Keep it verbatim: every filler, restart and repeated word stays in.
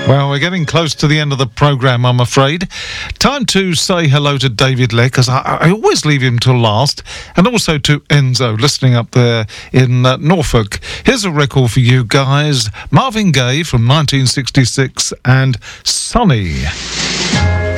Well, we're getting close to the end of the programme, I'm afraid. Time to say hello to David Lecq, because I, I always leave him till last, and also to Enzo, listening up there in uh, Norfolk. Here's a record for you guys. Marvin Gaye from nineteen sixty-six and Sunny.